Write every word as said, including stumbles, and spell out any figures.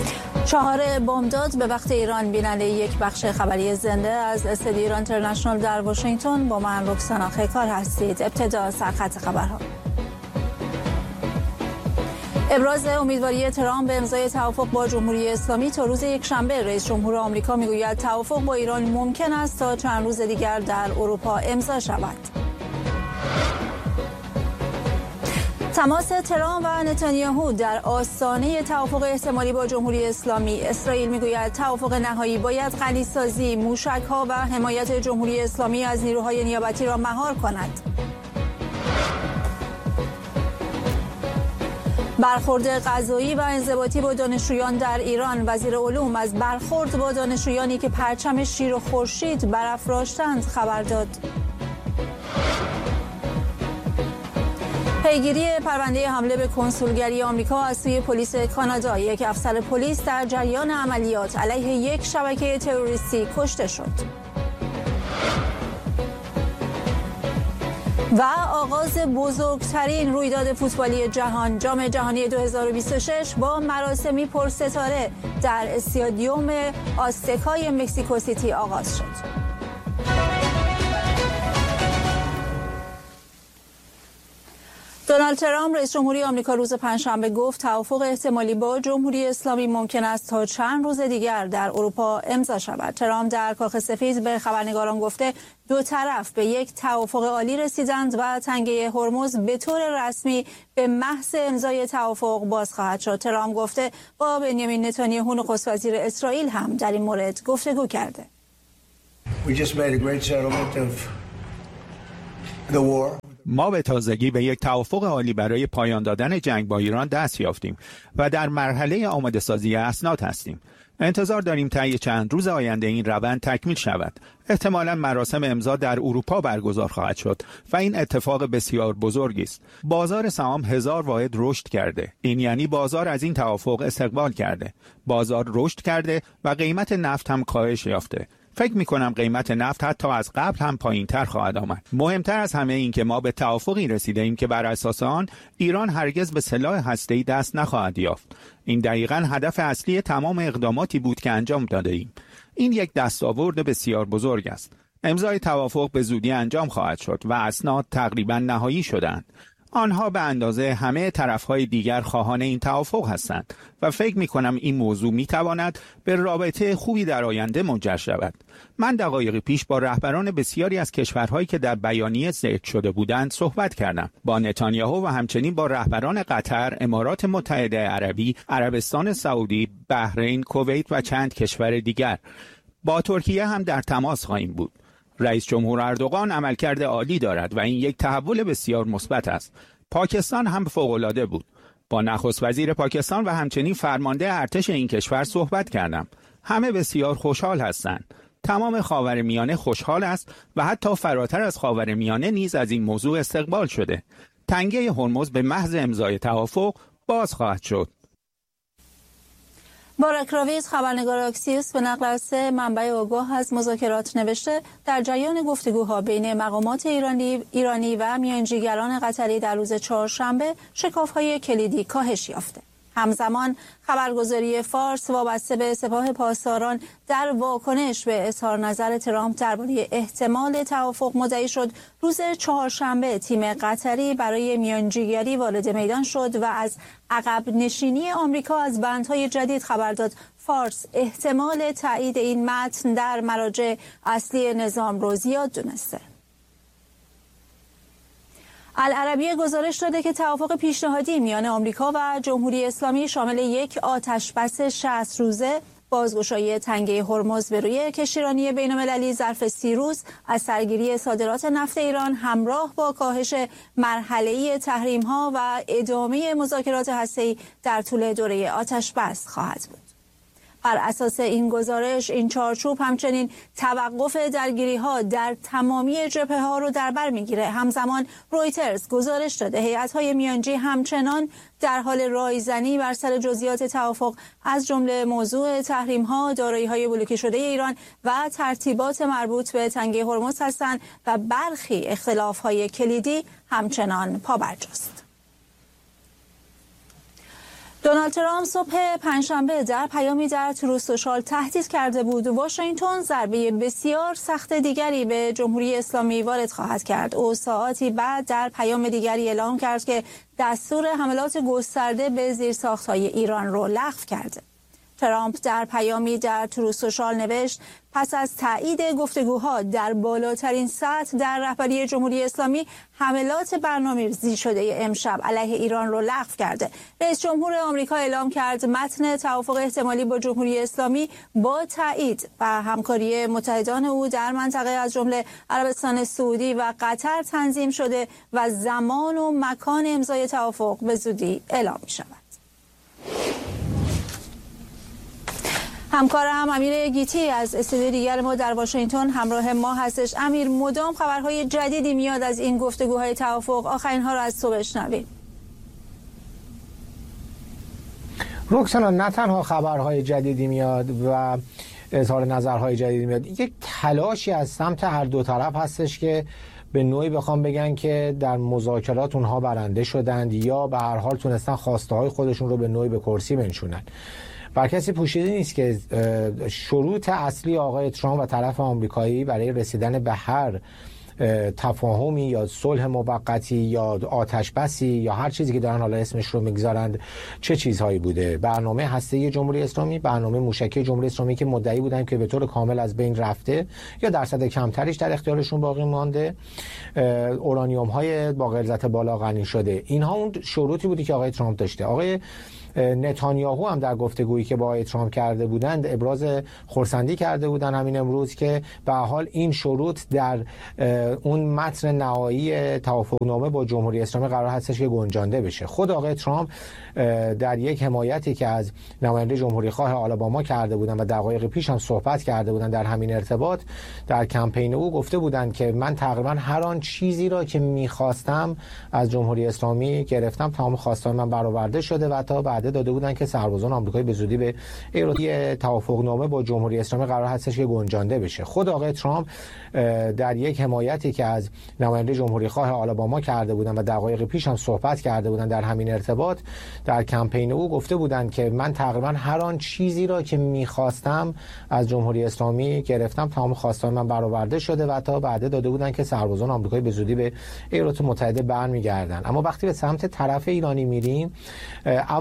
چهار بامداد به وقت ایران. بیننده یک بخش خبری زنده از استدیو ایران اینترنشنال در واشنگتن با من رکسانا خیکار هستید. ابتدا سرخط خبرها. ابراز امیدواری ترامپ به امضای توافق با جمهوری اسلامی تا روز یکشنبه. رئیس جمهور آمریکا میگوید توافق با ایران ممکن است تا چند روز دیگر در اروپا امضا شود. تماس ترامپ و نتانیاهو در آستانه توافق احتمالی با جمهوری اسلامی. اسرائیل میگوید توافق نهایی باید غنیسازی، موشک‌ها و حمایت جمهوری اسلامی از نیروهای نیابتی را مهار کند. برخورد غذایی و انضباطی با دانشجویان در ایران. وزیر علوم از برخورد با دانشجویانی که پرچم شیر و خورشید برافراشتند خبر داد. پیگیری پرونده حمله به کنسولگری آمریکا از سوی پلیس کانادا. یک افسر پلیس در جریان عملیات علیه یک شبکه تروریستی کشته شد. و آغاز بزرگترین رویداد فوتبالی جهان، جام جهانی دو هزار و بیست و شش با مراسمی پرستاره در استادیوم آزتکای مکزیکو سیتی آغاز شد. دونالد ترامپ رئیس جمهوری آمریکا روز پنجشنبه گفت توافق احتمالی با جمهوری اسلامی ممکن است تا چند روز دیگر در اروپا امضا شود. ترامپ در کاخ سفید به خبرنگاران گفته دو طرف به یک توافق عالی رسیدند و تنگه هرمز به طور رسمی به محض امضای توافق باز خواهد شد. ترامپ گفته با بنیامین نتانیاهو نخست وزیر اسرائیل هم در این مورد گفتگو کرده. We just made a great settlement of the war. ما به تازگی به یک توافق عالی برای پایان دادن جنگ با ایران دست یافتیم و در مرحله آماده سازی اسناد هستیم. انتظار داریم طی چند روز آینده این روند تکمیل شود. احتمالاً مراسم امضا در اروپا برگزار خواهد شد و این اتفاق بسیار بزرگی است. بازار سهام هزار واحد رشد کرده. این یعنی بازار از این توافق استقبال کرده. بازار رشد کرده و قیمت نفت هم کاهش یافته. فکر می کنم قیمت نفت حتی از قبل هم پایین تر خواهد آمد. مهمتر از همه این که ما به توافقی رسیده ایم که بر اساس آن ایران هرگز به سلاح هسته‌ای دست نخواهد یافت. این دقیقاً هدف اصلی تمام اقداماتی بود که انجام داده ایم. این یک دستاورد بسیار بزرگ است. امضای توافق به زودی انجام خواهد شد و اسناد تقریباً نهایی شدند. آنها به اندازه همه طرفهای دیگر خواهان این توافق هستند و فکر می کنم این موضوع می تواند به رابطه خوبی در آینده منجر شود. من دقایقی پیش با رهبران بسیاری از کشورهایی که در بیانیه ذکر شده بودند صحبت کردم. با نتانیاهو و همچنین با رهبران قطر، امارات متحده عربی، عربستان سعودی، بحرین، کویت و چند کشور دیگر. با ترکیه هم در تماس خواهیم بود. رئیس جمهور اردوغان عملکرد عالی دارد و این یک تحول بسیار مثبت است. پاکستان هم فوق‌العاده بود. با نخست وزیر پاکستان و همچنین فرمانده ارتش این کشور صحبت کردم. همه بسیار خوشحال هستند. تمام خاورمیانه خوشحال است و حتی فراتر از خاورمیانه نیز از این موضوع استقبال شده. تنگه هرمز به محض امضای توافق باز خواهد شد. بارک راویز خبرنگار اکسیوس به نقل از سه منبع آگاه از مذاکرات نوشته در جریان گفتگوها بین مقامات ایرانی ایرانی و میانجیگران قطری در روز چهارشنبه شکاف‌های کلیدی کاهش یافته. همزمان خبرگزاری فارس وابسته به سپاه پاسداران در واکنش به اظهار نظر ترامپ درباره احتمال توافق مدعی شد روز چهارشنبه تیم قطری برای میانجیگری وارد میدان شد و از عقب نشینی آمریکا از بندهای جدید خبر داد. فارس احتمال تایید این متن در مراجع اصلی نظام رو زیاد دونسته. العربیه گزارش داده که توافق پیشنهادی میان آمریکا و جمهوری اسلامی شامل یک آتشبس شصت روزه، بازگشایی تنگه هرمز به روی کشتیرانی بین‌المللی ظرف سی روز، از سرگیری صادرات نفت ایران همراه با کاهش مرحله‌ای تحریم‌ها و ادامه مذاکرات هسته‌ای در طول دوره آتشبس خواهد بود. بر اساس این گزارش این چارچوب همچنین توقف درگیری‌ها در تمامی جبهه‌ها رو در بر می‌گیره. همزمان رویترز گزارش داده هیئت‌های میانجی همچنان در حال رایزنی بر سر جزئیات توافق از جمله موضوع تحریم‌ها، دارایی‌های بلوکه شده ایران و ترتیبات مربوط به تنگه هرمز هستند و برخی اختلاف‌های کلیدی همچنان پابرجاست. دونالد ترامپ صبح پنجشنبه در پیامی در تروث سوشال تهدید کرده بود واشنگتن ضربه بسیار سخت دیگری به جمهوری اسلامی وارد خواهد کرد. او ساعاتی بعد در پیام دیگری اعلام کرد که دستور حملات گسترده به زیرساخت‌های ایران را لغو کرده. ترامپ در پیامی در تروث سوشال نوشت پس از تایید گفتگوها در بالاترین سطح در رهبری جمهوری اسلامی حملات برنامه‌ریزی شده امشب علیه ایران را لغو کرده. رئیس جمهور آمریکا اعلام کرد متن توافق احتمالی با جمهوری اسلامی با تایید و همکاری متحدان او در منطقه از جمله عربستان سعودی و قطر تنظیم شده و زمان و مکان امضای توافق به زودی اعلام می‌شود. همکارم امیر گیتی از استودیو دیگر ما در واشنگتن همراه ما هستش. امیر، مدام خبرهای جدیدی میاد از این گفتگوهای توافق، آخرین ها رو از تو بشنویم. رکسانا، نه تنها خبرهای جدیدی میاد و اظهار نظرهای جدیدی میاد، یک تلاشی از سمت هر دو طرف هستش که به نوعی بخوام بگن که در مذاکرات اونها برنده شدند یا به هر حال تونستن خواسته های خودشون رو به نوعی به کرسی بنشونن. بر کسی پوشیده نیست که شروط اصلی آقای ترامپ و طرف آمریکایی برای رسیدن به هر تفاهمی یا صلح موقتی یا آتش بسی یا هر چیزی که دارن حالا اسمش رو میگذارند چه چیزهایی بوده. برنامه هسته‌ای جمهوری اسلامی، برنامه موشکی جمهوری اسلامی که مدعی بودن که به طور کامل از بین رفته یا درصد کمتریش در اختیارشون باقی مانده، اورانیوم های با غلظت بالا غنی شده. اینها اون شروطی بودی که آقای ترامپ داشته. آقای نتانیاهو هم در گفتگویی که با آقای ترامپ کرده بودند ابراز خرسندی کرده بودند همین امروز که به حال این شروط در اون متن نهایی توافقنامه با جمهوری اسلامی قرار هستش که گنجانده بشه. خود آقای ترامپ در یک حمایتی که از نماینده جمهوری خواه آلاباما کرده بودند و دقایق پیش هم صحبت کرده بودند در همین ارتباط، در کمپین او گفته بودند که من تقریبا هر آن چیزی را که می‌خواستم از جمهوری اسلامی گرفتم، تمام خواسته‌های من برآورده شده و تا بعد داده بودن که سربازان آمریکایی به زودی به ایران توافقنامه با جمهوری اسلامی قرار هستش که گنجانده بشه. خود آقای ترامپ در یک حمایتی که از نماینده جمهوری خواه آلاباما کرده بودند و دقایق پیش هم صحبت کرده بودند در همین ارتباط، در کمپین او گفته بودند که من تقریبا هر آن چیزی را که می‌خواستم از جمهوری اسلامی گرفتم، تمام خواسته‌های من برآورده شده و تا بعد داده بودن که سربازان آمریکایی به زودی به ایالات متحده برمیگردن. اما وقتی به سمت طرف ایرانی میریم،